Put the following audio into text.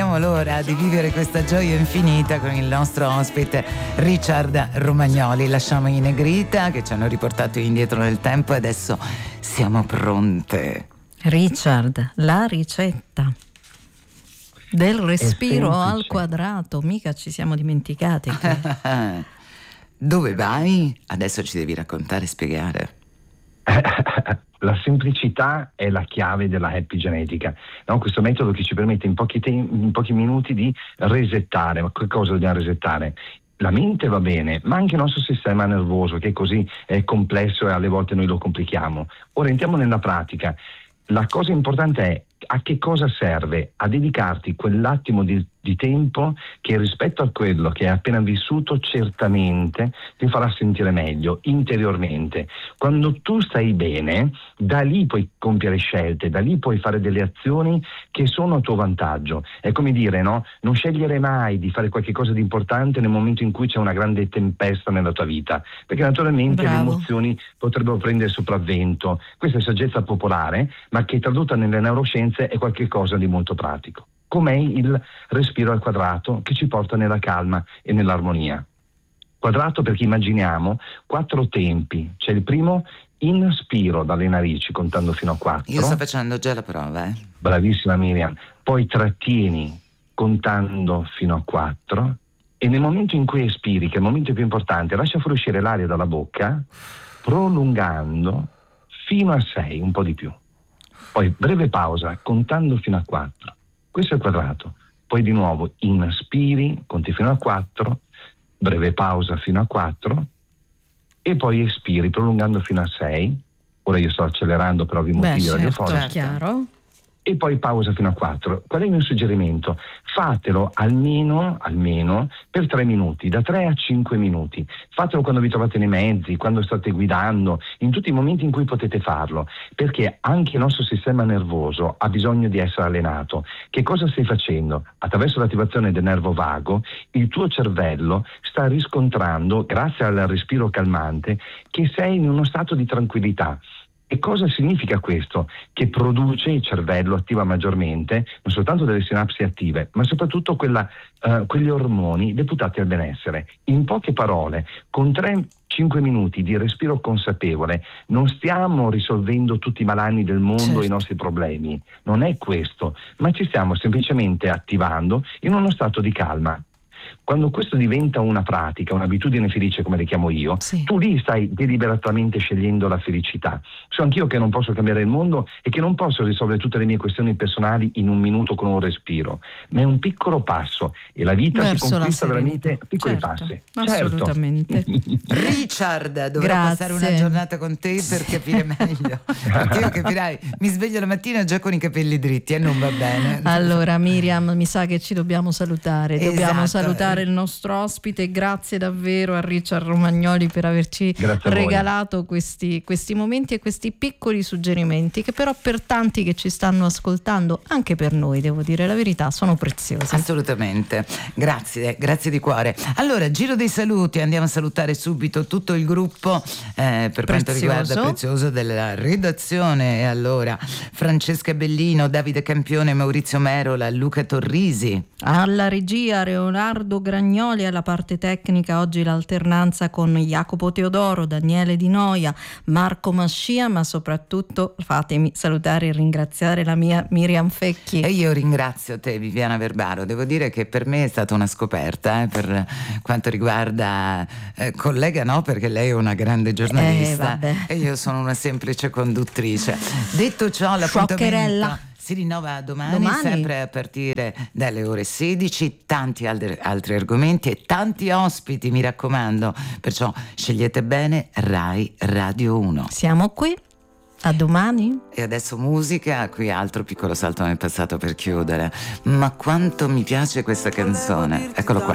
vediamo l'ora di vivere questa gioia infinita con il nostro ospite Richard Romagnoli. Lasciamo i Negrita che ci hanno riportato indietro nel tempo e adesso siamo pronte. Richard, la ricetta del respiro al quadrato, mica ci siamo dimenticati. Dove vai? Adesso ci devi raccontare e spiegare. La semplicità è la chiave della happy genetica, no? Questo metodo che ci permette in pochi minuti di resettare. Ma che cosa dobbiamo resettare? La mente va bene, ma anche il nostro sistema nervoso, che così è complesso e alle volte noi lo complichiamo. Ora entriamo nella pratica. La cosa importante è a che cosa serve? A dedicarti quell'attimo di tempo che rispetto a quello che hai appena vissuto certamente ti farà sentire meglio interiormente. Quando tu stai bene, da lì puoi compiere scelte, da lì puoi fare delle azioni che sono a tuo vantaggio. È come dire, no? Non scegliere mai di fare qualche cosa di importante nel momento in cui c'è una grande tempesta nella tua vita, perché naturalmente le emozioni potrebbero prendere sopravvento. Questa è saggezza popolare, ma che tradotta nelle neuroscienze è qualche cosa di molto pratico. Com'è il respiro al quadrato che ci porta nella calma e nell'armonia. Quadrato perché immaginiamo 4 tempi. C'è il primo inspiro dalle narici contando fino a 4. Io sto facendo già la prova. Bravissima Miriam. Poi trattieni contando fino a 4 e nel momento in cui espiri, che è il momento più importante, lascia fuoriuscire l'aria dalla bocca prolungando fino a 6, un po' di più. Poi breve pausa contando fino a 4. Questo è il quadrato. Poi di nuovo inspiri, conti fino a 4, breve pausa fino a 4 e poi espiri prolungando fino a 6. Ora io sto accelerando per ovvi motivi radiofonici. Chiaro. E poi pausa fino a 4. Qual è il mio suggerimento? Fatelo almeno per 3 minuti, da 3 a 5 minuti. Fatelo quando vi trovate nei mezzi, quando state guidando, in tutti i momenti in cui potete farlo, perché anche il nostro sistema nervoso ha bisogno di essere allenato. Che cosa stai facendo? Attraverso l'attivazione del nervo vago, il tuo cervello sta riscontrando, grazie al respiro calmante, che sei in uno stato di tranquillità. E cosa significa questo? Che produce il cervello, attiva maggiormente, non soltanto delle sinapsi attive, ma soprattutto quegli ormoni deputati al benessere. In poche parole, con 3-5 minuti di respiro consapevole non stiamo risolvendo tutti i malanni del mondo e i nostri problemi. Non è questo, ma ci stiamo semplicemente attivando in uno stato di calma. Quando questo diventa una pratica, un'abitudine felice come le chiamo io, tu lì stai deliberatamente scegliendo la felicità. So anch'io che non posso cambiare il mondo e che non posso risolvere tutte le mie questioni personali in un minuto con un respiro, ma è un piccolo passo e la vita si conquista veramente a piccoli passi. Assolutamente. Richard, dovrò passare una giornata con te per capire meglio, perché io capirai, mi sveglio la mattina già con i capelli dritti e non va bene. Allora Miriam, mi sa che ci dobbiamo salutare. Dobbiamo salutare il nostro ospite. Grazie davvero a Richard Romagnoli per averci regalato questi momenti e questi piccoli suggerimenti che però per tanti che ci stanno ascoltando, anche per noi, devo dire la verità, sono preziosi. Assolutamente, grazie di cuore. Allora, giro dei saluti, andiamo a salutare subito tutto il gruppo per quanto riguarda Prezioso della redazione. E allora Francesca Bellino, Davide Campione, Maurizio Merola, Luca Torrisi. Alla regia Leonardo Gragnoli, alla parte tecnica oggi l'alternanza con Jacopo Teodoro, Daniele Di Noia, Marco Mascia, ma soprattutto fatemi salutare e ringraziare la mia Miriam Fecchi. E io ringrazio te, Viviana Verbaro. Devo dire che per me è stata una scoperta per quanto riguarda collega, no, perché lei è una grande giornalista e io sono una semplice conduttrice. Detto ciò, l'appuntamento si rinnova domani, sempre a partire dalle ore 16, tanti altri argomenti e tanti ospiti, mi raccomando, perciò scegliete bene Rai Radio 1. Siamo qui, a domani. E adesso musica, qui altro piccolo salto nel passato per chiudere, ma quanto mi piace questa canzone, eccolo qua.